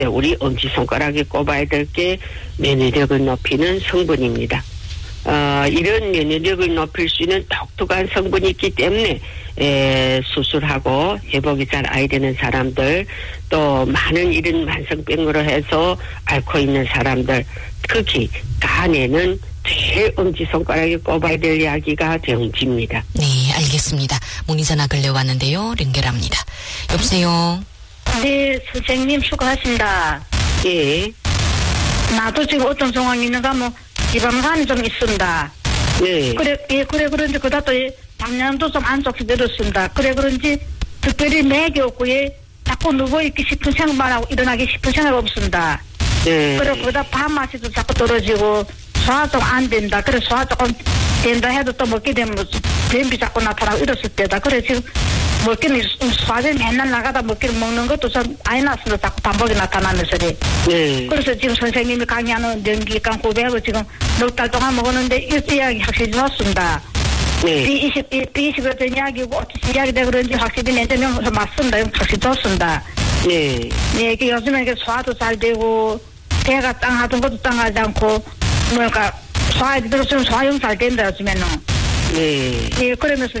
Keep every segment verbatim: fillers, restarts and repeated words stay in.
우리 엄지손가락에 꼽아야 될 게 면역력을 높이는 성분입니다. 어, 이런 면역력을 높일 수 있는 독특한 성분이 있기 때문에 에, 수술하고 회복이 잘 안 되는 사람들, 또 많은 이런 만성병으로 해서 앓고 있는 사람들, 특히 간에는 제일 엄지손가락에 꼽아야 될 약이가 정지입니다. 네, 알겠습니다. 문의 전화 걸려왔는데요. 연결합니다. 여보세요. 네, 선생님 수고하십니다. 예. 나도 지금 어떤 상황이 있는가 뭐 지방간이 좀 있습니다. 네. 그래, 예, 그래 그런지 그다 또 방향도 좀 안 좋게 들었습니다. 그래 그런지 특별히 맥이 없고 예, 자꾸 누워있기 싶은 생각만 하고 일어나기 싶은 생각 없습니다. 네. 그래 그다 밥맛이도 자꾸 떨어지고 소화 좀 안 된다. 그래 소화 조금 된다 해도 또 먹게 되면 변비 자꾸 나타나고 이랬을 때다. 그래 지금 먹기는 소화제 맨날 나가다 먹기를 먹는 것도 좀 아예 났습니다. 자꾸 반복이 나타나면서. 네. 그래서 지금 선생님이 강의하는 연기관 구백을 지금 넉 달 동안 먹었는데 이 이야기 확실히 좋습니다. 네. 비 이십, 비 이십 어떤 이야기고 어떤 이야기다 그런지 확실히 내재명 맞습니다. 확실히 좋습니다. 네. 네, 이게 요즘에 이게 소화도 잘 되고 배가 땅하던 것도 땅하지 않고 뭐랄까 소화에 들어서면 소화용 잘 된다 요즘에는. 네. 예, 그러면서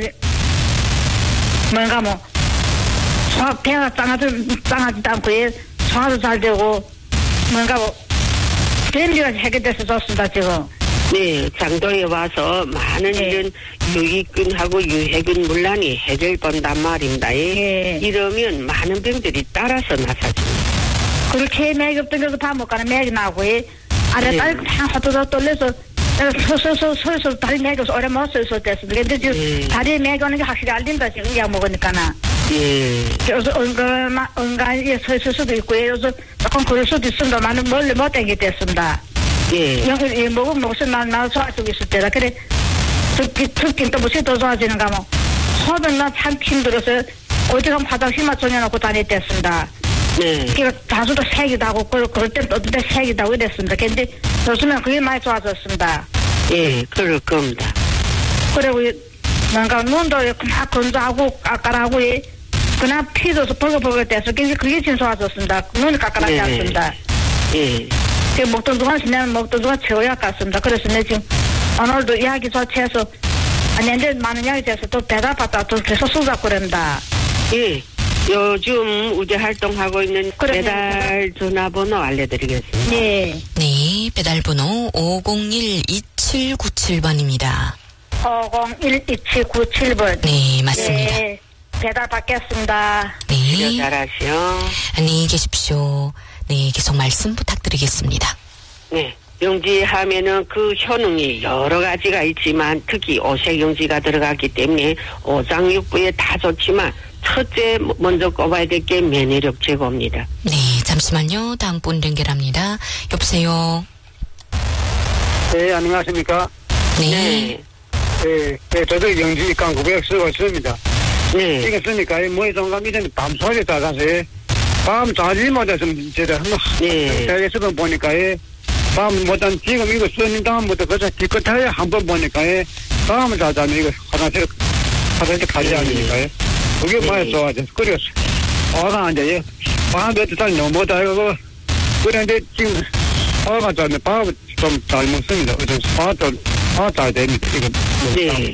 뭔가 뭐 소화 배가 땅하든 땅하지도 않고 예, 소화도 잘 되고 뭔가 뭐 변비가 해결돼서 좋습니다 지금. 네, 장도에 와서 많은 네. 이런 유익균하고 유해균 문란이 해결된단 말입니다. 예. 네. 이러면 많은 병들이 따라서 나서집니다. 그렇게 맥이 없던 것도 다 못 가는 맥이 나고 예. 아래 네. 딸 그냥 헛도덕 떨려서 서서서 서서 다리 맥이 오래 못 서서 됐습니다. 근데 지금 네. 다리에 맥이 오는 게 확실히 알린다 지금 약 먹으니까는. 예. 그래서 은근 은근히 서 있을 수도 있고 그래서 조금 그럴 수도 있습니다만 멀리 못 땡기 됐습니다. 예. 여기 먹으면 무슨 날 나 좋아지고 있을 때다. 그래 듣기 듣긴 또 무슨 더 좋아지는가 뭐. 소변 나참 힘들어서 어디 가면 화장실만 정해놓고 다녔댔습니다. 네. 그러니까 다수도 세기도 하고 그럴, 그럴 땐 또 어떤 때 세기도 하고 이랬습니다. 근데 요즘엔 그게 많이 좋아졌습니다. 예, 그럴 겁니다. 그리고 뭔가 눈도 그냥 건조하고 깎아라고 그냥 피도 벌거벌거 돼서 그게 그게 진짜 좋아졌습니다. 눈이 깎아나지 네. 않습니다. 예. 그 먹던 동안 지내면 먹던 동안 최고약 같습니다. 그래서 내 지금 오늘도 약이 좋지해서 아니 이제 많은 약이 돼서 또 배가 아팠다 또 계속 수작 그럽니다. 예. 요즘 우대 활동하고 있는 그래, 배달 전화번호 알려드리겠습니다. 네. 네, 배달번호 오공일 이칠구칠 번입니다. 오공일 이칠구칠 번. 네, 맞습니다. 네. 배달 받겠습니다. 치료 네, 잘하시오. 안녕히 계십시오. 네, 계속 말씀 부탁드리겠습니다. 네. 용지하면은 그 효능이 여러 가지가 있지만 특히 오색용지가 들어갔기 때문에 오장육부에 다 좋지만 첫째 먼저 꼽아야 될 게 면역력 제고입니다. 네, 잠시만요. 다음 분 연결합니다. 여보세요. 네, 안녕하십니까? 네. 네, 네, 저도 영지 강구백 쓰고 있습니다. 네. 이거 쓰니까, 뭐에 동감 이전에 밤소리 따라서, 밤 자지 못했으면, 제가 한번, 네. 대에서만 보니까, 밤 못한, 지금 이거 쓰는 다음부터 그저 기껏해야 한번 보니까, 밤을 자자면 이거 화장실, 화장실 가지 않으니까, 그게 많이 좋아져. 그래서, 화가 안 돼. 밤 몇 살 넘어다, 이거, 그런데 지금, 화가 좋네. 밥을 좀 잘 먹습니다. 어떤 화도, 화 잘 됩니다. 이거. 네.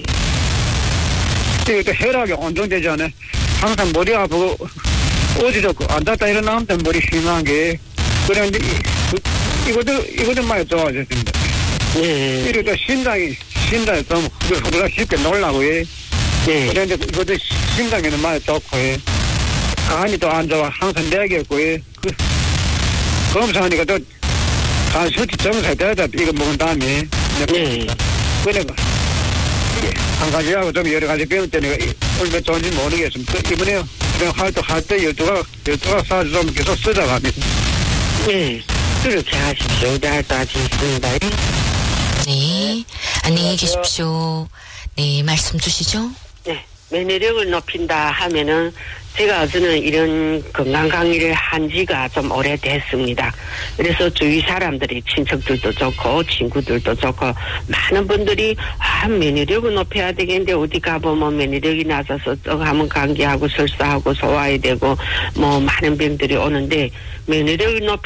이것도 혈압이 안정되잖아요. 항상 머리 아프고, 어디서 앉았다 일어나면 머리 심한 게, 그런데, 이, 이것도, 이것도 많이 좋아졌습니다. 네. 이것도 심장이, 심장이 좀, 우리가 쉽게 놀라고 해. 네. 그런데 이것도 심장에는 많이 좋고 해. 간이 또 안 좋아. 항상 내겠고 해. 그, 검사하니까 또, 간 수치 정상이 되다, 이거 먹은 다음에. 네. 그래, 한 가지하고 좀 여러 가지 병 때문에 얼마 좋은지 모르겠습니다. 그 이번에 그냥 할때 할때 열두 가 열두 가 사주 좀 계속 쓰다갑니다. 네. 그렇게 하십시오. 우대 활동하시 있습니다. 네, 안녕히 계십시오. 네, 말씀 주시죠. 네. 면역력을 높인다 하면은 제가 어제는 이런 건강 강의를 한 지가 좀 오래됐습니다. 그래서 주위 사람들이 친척들도 좋고 친구들도 좋고 많은 분들이 아 면역력을 높여야 되겠는데 어디 가보면 면역력이 낮아서 또 하면 감기하고 설사하고 소화해야 되고 뭐 많은 병들이 오는데 면역력을 높이